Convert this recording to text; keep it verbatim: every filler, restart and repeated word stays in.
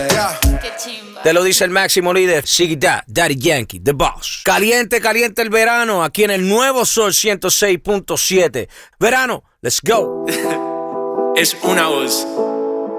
Yeah. Qué chimba. Te lo dice el máximo líder, Ziggy Dad, Daddy Yankee, The Boss. Caliente, caliente el verano, aquí en el nuevo Sol ciento seis punto siete. Verano, let's go. Es una voz.